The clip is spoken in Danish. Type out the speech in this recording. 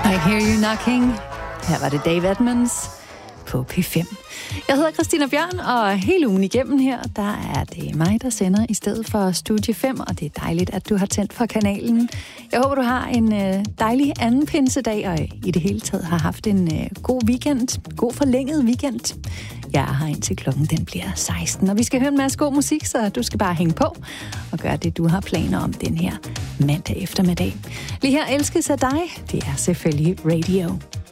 I Hear You Knocking. Her var det Dave Edmunds på P5. Jeg hedder Christina Bjørn, og hele ugen igennem her, der er det mig, der sender i stedet for Studie 5, og det er dejligt, at du har tændt for kanalen. Jeg håber, du har en dejlig anden pinsedag, og i det hele taget har haft en god weekend, god forlænget weekend. Jeg er her indtil klokken den bliver 16, og vi skal høre en masse god musik, så du skal bare hænge på og gøre det, du har planer om den her mandag eftermiddag. Lige her elskes af dig, det er selvfølgelig Radio.